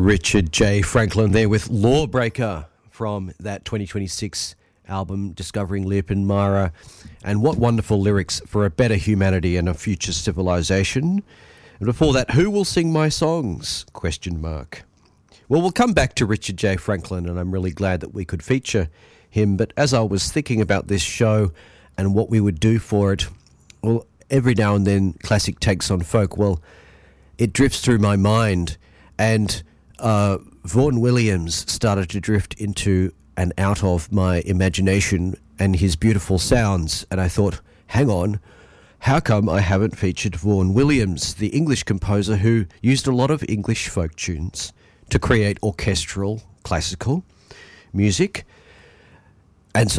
Richard J. Franklin there with Lawbreaker from that 2026 album, Discovering Leap and Mara. And what wonderful lyrics for a better humanity and a future civilization. And before that, who will sing my songs? Question mark. Well, we'll come back to Richard J. Franklin, and I'm really glad that we could feature him. But as I was thinking about this show and what we would do for it, well, every now and then classic takes on folk. Well, it drifts through my mind, and Vaughan Williams started to drift into and out of my imagination and his beautiful sounds. And I thought, hang on, how come I haven't featured Vaughan Williams, the English composer who used a lot of English folk tunes to create orchestral classical music? And so